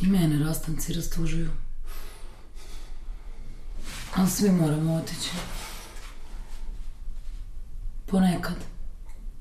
I mene rastanci rastužuju. Ali svi moramo otići. Ponekad.